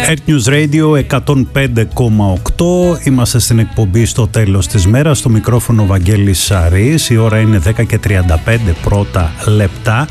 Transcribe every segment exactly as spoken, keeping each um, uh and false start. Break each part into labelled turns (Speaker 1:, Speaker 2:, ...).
Speaker 1: Earth News Radio εκατόν πέντε κόμμα οκτώ. Είμαστε στην εκπομπή στο τέλος της μέρας. Στο μικρόφωνο Βαγγέλης Σαρής. Η ώρα είναι δέκα και τριάντα πέντε πρώτα λεπτά.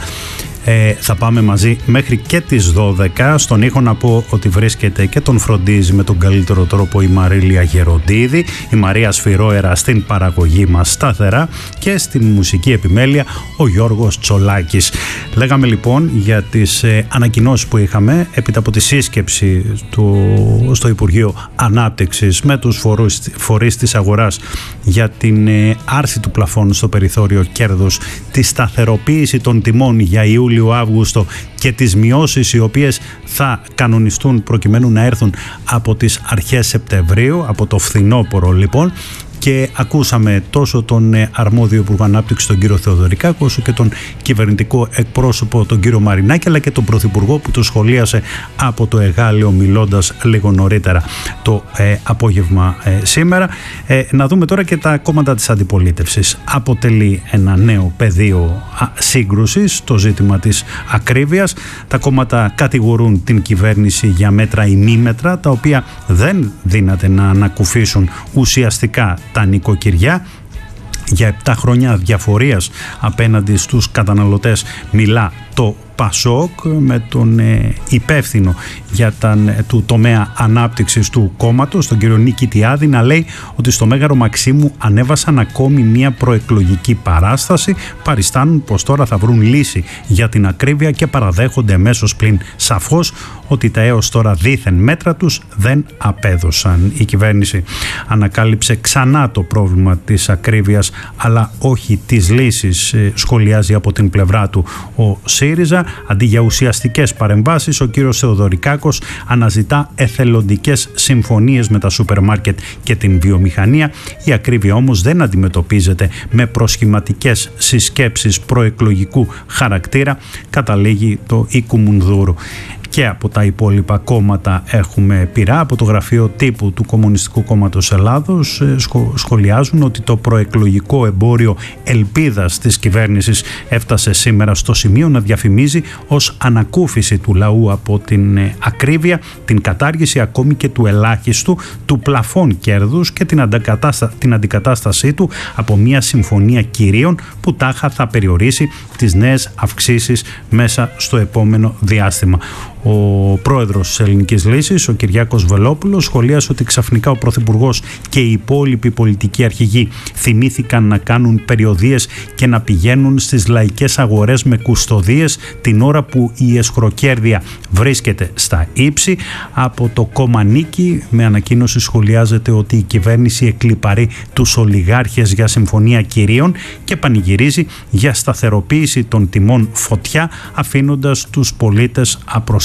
Speaker 1: Ε, θα πάμε μαζί μέχρι και τις δώδεκα. Στον ήχο να πω ότι βρίσκεται και τον φροντίζει με τον καλύτερο τρόπο η Μαρίλια Γεροντίδη, η Μαρία Σφυρόερα στην παραγωγή μας σταθερά και στην μουσική επιμέλεια ο Γιώργος Τσολάκης. Λέγαμε λοιπόν για τις ε, ανακοινώσεις που είχαμε έπειτα από τη σύσκεψη του, στο Υπουργείο Ανάπτυξης με τους φορούς, φορείς της αγοράς για την ε, άρση του πλαφών στο περιθώριο κέρδους, τη σταθεροποίηση των τιμών για Ιούλιο-Αύγουστο και τις μειώσεις οι οποίες θα κανονιστούν προκειμένου να έρθουν από τις αρχές Σεπτεμβρίου, από το φθινόπωρο λοιπόν. Και ακούσαμε τόσο τον αρμόδιο Υπουργό Ανάπτυξης τον κύριο Θεοδωρικάκο, όσο και τον κυβερνητικό εκπρόσωπο τον κύριο Μαρινάκη, αλλά και τον Πρωθυπουργό που το σχολίασε από το Εγάλεο μιλώντας λίγο νωρίτερα το ε, απόγευμα ε, σήμερα. Ε, να δούμε τώρα και τα κόμματα της αντιπολίτευσης. Αποτελεί ένα νέο πεδίο σύγκρουσης το ζήτημα της ακρίβειας. Τα κόμματα κατηγορούν την κυβέρνηση για μέτρα ή μη μέτρα, τα οποία δεν δύναται να ανακουφίσουν ουσιαστικά τα νοικοκυριά. Για επτά χρόνια διαφορίας απέναντι στους καταναλωτές μιλά το Πασόκ με τον ε, υπεύθυνο για τα, ε, του τομέα ανάπτυξης του κόμματος, τον κύριο Νίκη Τιάδη, να λέει ότι στο Μέγαρο Μαξίμου ανέβασαν ακόμη μια προεκλογική παράσταση, παριστάνουν πως τώρα θα βρουν λύση για την ακρίβεια και παραδέχονται εμέσως πλην σαφώς ότι τα έως τώρα δήθεν μέτρα τους δεν απέδωσαν. Η κυβέρνηση ανακάλυψε ξανά το πρόβλημα της ακρίβειας, αλλά όχι τις λύσεις, ε, σχολιάζει από την πλευρά του ο ΣΥΡΙΖΑ. Αντί για ουσιαστικές παρεμβάσεις, ο κύριος Θεοδωρικάκος αναζητά εθελοντικές συμφωνίες με τα σούπερ μάρκετ και την βιομηχανία. Η ακρίβεια όμως δεν αντιμετωπίζεται με προσχηματικές συσκέψεις προεκλογικού χαρακτήρα, καταλήγει το Οικουμουνδούρου. Και από τα υπόλοιπα κόμματα έχουμε πειρά. Από το γραφείο τύπου του Κομμουνιστικού Κόμματος Ελλάδος σχολιάζουν ότι το προεκλογικό εμπόριο ελπίδας της κυβέρνησης έφτασε σήμερα στο σημείο να διαφημίζει ως ανακούφιση του λαού από την ακρίβεια, την κατάργηση ακόμη και του ελάχιστου του πλαφών κέρδους και την, αντικατάστα, την αντικατάστασή του από μια συμφωνία κυρίων που τάχα θα περιορίσει τις νέες αυξήσεις μέσα στο επόμενο διάστημα. Ο πρόεδρος της Ελληνικής Λύσης, ο Κυριάκος Βελόπουλος, σχολίασε ότι ξαφνικά ο Πρωθυπουργός και οι υπόλοιποι πολιτικοί αρχηγοί θυμήθηκαν να κάνουν περιοδίες και να πηγαίνουν στις λαϊκές αγορές με κουστοδίες την ώρα που η εσχροκέρδεια βρίσκεται στα ύψη. Από το κόμμα Νίκη με ανακοίνωση σχολιάζεται ότι η κυβέρνηση εκλιπαρεί τους ολιγάρχες για συμφωνία κυρίων και πανηγυρίζει για σταθεροποίηση των τιμών φωτιά, αφήνοντας τους πολίτες απροστάτευτους.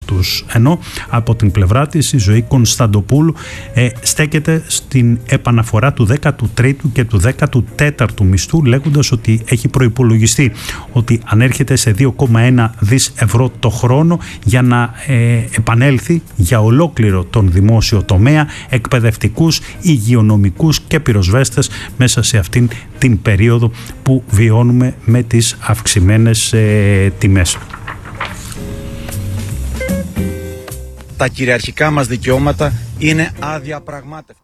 Speaker 1: Ενώ από την πλευρά της η Ζωή Κωνσταντοπούλου ε, στέκεται στην επαναφορά του δέκατου τρίτου και του δέκατου τέταρτου μισθού, λέγοντας ότι έχει προϋπολογιστεί ότι ανέρχεται σε δύο κόμμα ένα δις ευρώ το χρόνο για να ε, επανέλθει για ολόκληρο τον δημόσιο τομέα, εκπαιδευτικούς, υγειονομικούς και πυροσβέστες μέσα σε αυτήν την περίοδο που βιώνουμε με τις αυξημένες ε, τιμές.
Speaker 2: Τα κυριαρχικά μας δικαιώματα είναι αδιαπραγμάτευτα.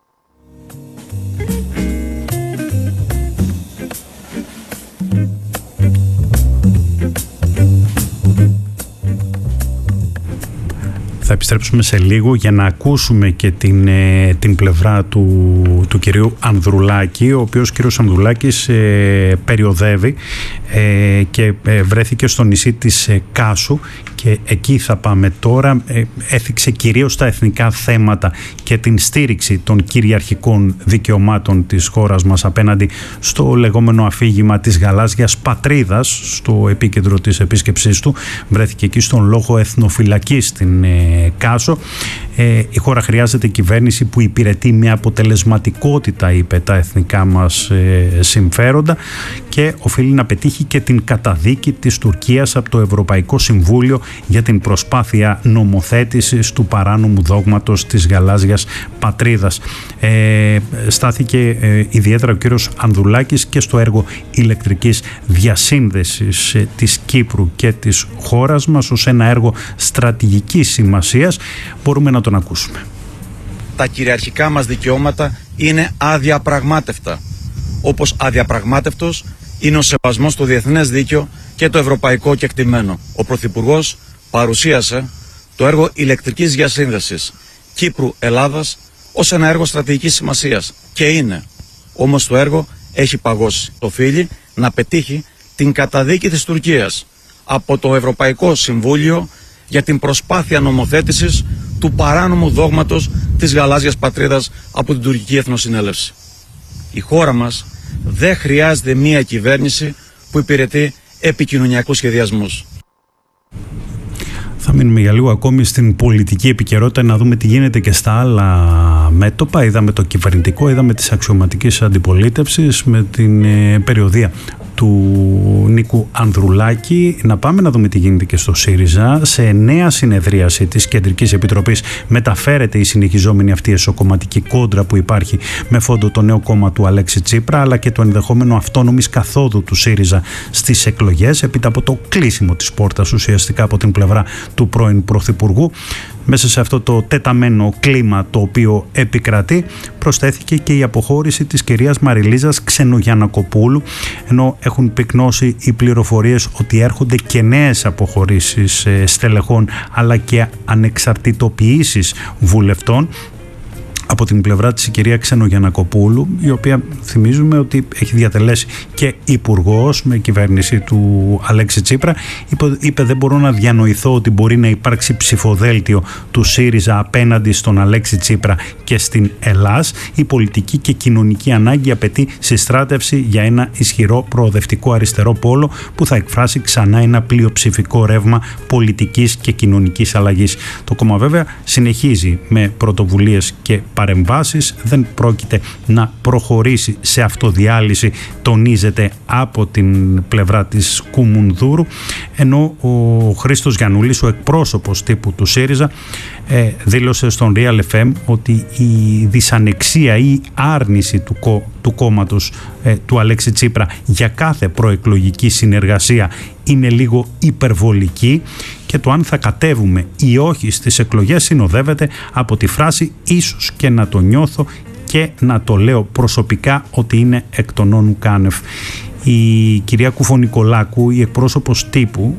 Speaker 1: Θα επιστρέψουμε σε λίγο για να ακούσουμε και την, την πλευρά του, του κυρίου Ανδρουλάκη, ο οποίος κύριος Ανδρουλάκης ε, περιοδεύει ε, και ε, βρέθηκε στο νησί της ε, Κάσου και εκεί θα πάμε τώρα. Ε, έθιξε κυρίως τα εθνικά θέματα και την στήριξη των κυριαρχικών δικαιωμάτων της χώρας μας απέναντι στο λεγόμενο αφήγημα της γαλάζιας πατρίδας. Στο επίκεντρο της επίσκεψής του βρέθηκε εκεί στον λόγο εθνοφυλακής στην ε, Κάσο. Ε, η χώρα χρειάζεται κυβέρνηση που υπηρετεί με αποτελεσματικότητα, είπε, τα εθνικά μας ε, συμφέροντα και οφείλει να πετύχει και την καταδίκη της Τουρκίας από το Ευρωπαϊκό Συμβούλιο για την προσπάθεια νομοθέτησης του παράνομου δόγματος της γαλάζιας πατρίδας. Ε, στάθηκε ε, ιδιαίτερα ο κύριος Ανδρουλάκης και στο έργο ηλεκτρικής διασύνδεσης ε, της Κύπρου και της χώρας μας ως ένα έργο στρατηγικής σημασίας. Μπορούμε να τον ακούσουμε.
Speaker 2: Τα κυριαρχικά μας δικαιώματα είναι αδιαπραγμάτευτα. Όπως αδιαπραγμάτευτος είναι ο σεβασμός στο διεθνές δίκαιο και το ευρωπαϊκό κεκτημένο. Ο Πρωθυπουργός παρουσίασε το έργο ηλεκτρικής διασύνδεσης Κύπρου-Ελλάδας ως ένα έργο στρατηγικής σημασίας. Και είναι. Όμως το έργο έχει παγώσει. Οφείλει να πετύχει την καταδίκη της Τουρκίας από το Ευρωπαϊκό Συμβούλιο για την προσπάθεια νομοθέτησης του παράνομου δόγματος της γαλάζιας πατρίδας από την Τουρκική Εθνοσυνέλευση. Η χώρα μας δεν χρειάζεται μία κυβέρνηση που υπηρετεί επικοινωνιακούς σχεδιασμούς.
Speaker 1: Θα μείνουμε για λίγο ακόμη στην πολιτική επικαιρότητα, να δούμε τι γίνεται και στα άλλα μέτωπα. Είδαμε το κυβερνητικό, είδαμε τις αξιωματικής αντιπολίτευσης με την ε, περιοδεία του Νίκου Ανδρουλάκη. Να πάμε να δούμε τι γίνεται και στο ΣΥΡΙΖΑ. Σε νέα συνεδρίαση της Κεντρικής Επιτροπής μεταφέρεται η συνεχιζόμενη αυτή εσωκομματική κόντρα που υπάρχει με φόντο το νέο κόμμα του Αλέξη Τσίπρα, αλλά και το ενδεχόμενο αυτόνομης καθόδου του ΣΥΡΙΖΑ στις εκλογές, έπειτα από το κλείσιμο της πόρτας ουσιαστικά από την πλευρά του πρώην Πρωθυπουργού. Μέσα σε αυτό το τεταμένο κλίμα το οποίο επικρατεί, προσθέθηκε και η αποχώρηση της κυρίας Μαριλίζας Ξενογιαννακοπούλου, ενώ έχουν πυκνώσει οι πληροφορίες ότι έρχονται και νέες αποχωρήσεις στελεχών αλλά και ανεξαρτητοποιήσεις βουλευτών. Από την πλευρά της η κυρία Ξενογιαννακοπούλου, η οποία θυμίζουμε ότι έχει διατελέσει και υπουργός με κυβέρνηση του Αλέξη Τσίπρα, είπε, είπε δεν μπορώ να διανοηθώ ότι μπορεί να υπάρξει ψηφοδέλτιο του ΣΥΡΙΖΑ απέναντι στον Αλέξη Τσίπρα και στην Ελλάς. Η πολιτική και κοινωνική ανάγκη απαιτεί συστράτευση για ένα ισχυρό προοδευτικό αριστερό πόλο που θα εκφράσει ξανά ένα πλειοψηφικό ρεύμα πολιτικής και κοινωνικής αλλαγής. Το κόμμα βέβαια συνεχίζει με πρωτοβουλίες και παρεμβάσεις, δεν πρόκειται να προχωρήσει σε αυτοδιάλυση, τονίζεται από την πλευρά της Κουμουνδούρου, ενώ ο Χρήστος Γιαννούλης, ο εκπρόσωπος τύπου του ΣΥΡΙΖΑ, ε, δήλωσε στον Real εφ εμ ότι η δυσανεξία ή η άρνηση του, κο, του κόμματος ε, του Αλέξη Τσίπρα για κάθε προεκλογική συνεργασία είναι λίγο υπερβολική και το αν θα κατέβουμε ή όχι στις εκλογές συνοδεύεται από τη φράση «ίσως και να το νιώθω και να το λέω προσωπικά ότι είναι εκ των όνου κάνευ». Η κυρία Κουφονικολάκου, η εκπρόσωπος τύπου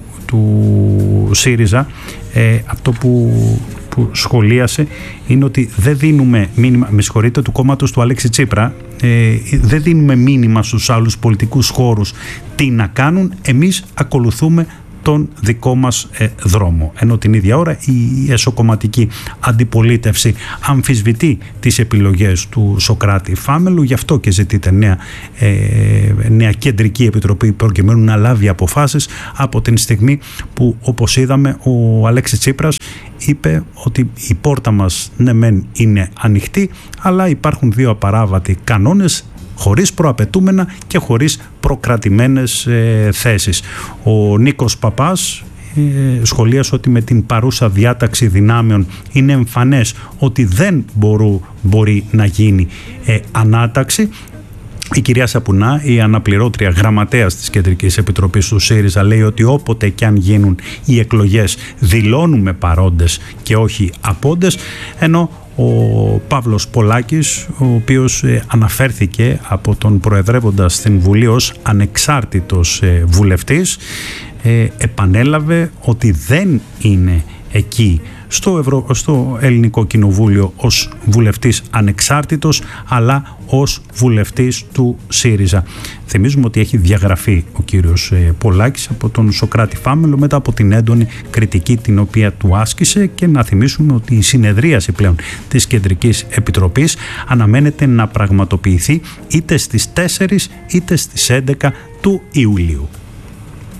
Speaker 1: του ΣΥΡΙΖΑ, ε, αυτό που, που σχολίασε είναι ότι δεν δίνουμε μήνυμα, με συγχωρείτε, του κόμματος του Αλέξη Τσίπρα, ε, δεν δίνουμε μήνυμα στους άλλους πολιτικούς χώρους τι να κάνουν, εμείς ακολουθούμε τον δικό μας ε, δρόμο. Ενώ την ίδια ώρα η εσωκομματική αντιπολίτευση αμφισβητεί τις επιλογές του Σωκράτη Φάμελου, γι' αυτό και ζητείται νέα, ε, νέα κεντρική επιτροπή προκειμένου να λάβει αποφάσεις από την στιγμή που, όπως είδαμε, ο Αλέξης Τσίπρας είπε ότι η πόρτα μας ναι μεν είναι ανοιχτή, αλλά υπάρχουν δύο απαράβατοι κανόνες, χωρίς προαπαιτούμενα και χωρίς προκρατημένες ε, θέσεις. Ο Νίκος Παπάς ε, σχολίασε ότι με την παρούσα διάταξη δυνάμεων είναι εμφανές ότι δεν μπορού, μπορεί να γίνει ε, ανάταξη. Η κυρία Σαπουνά, η αναπληρώτρια γραμματέας της Κεντρικής Επιτροπής του ΣΥΡΙΖΑ, λέει ότι όποτε και αν γίνουν οι εκλογές δηλώνουμε παρόντες και όχι απόντες, ενώ ο Παύλος Πολάκης, ο οποίος ε, αναφέρθηκε από τον Προεδρεύοντα στην Βουλή ως ανεξάρτητος ε, βουλευτής, ε, επανέλαβε ότι δεν είναι εκεί στο, Ευρω... στο Ελληνικό Κοινοβούλιο ως βουλευτής ανεξάρτητος, αλλά ως βουλευτής του ΣΥΡΙΖΑ. Θυμίζουμε ότι έχει διαγραφεί ο κύριος Πολάκης από τον Σωκράτη Φάμελο μετά από την έντονη κριτική την οποία του άσκησε, και να θυμίσουμε ότι η συνεδρίαση πλέον της Κεντρικής Επιτροπής αναμένεται να πραγματοποιηθεί είτε στις τέσσερις είτε στις έντεκα του Ιουλίου.